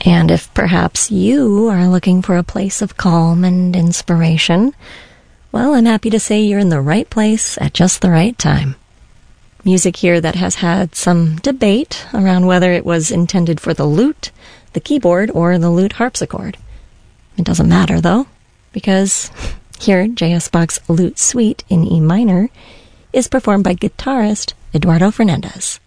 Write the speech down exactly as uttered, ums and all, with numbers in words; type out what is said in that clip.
And if perhaps you are looking for a place of calm and inspiration, well, I'm happy to say you're in the right place at just the right time. Music here that has had some debate around whether it was intended for the lute, the keyboard, or the lute harpsichord. It doesn't matter, though, because here, J S. Bach's Lute Suite in E minor is performed by guitarist Eduardo Fernandez.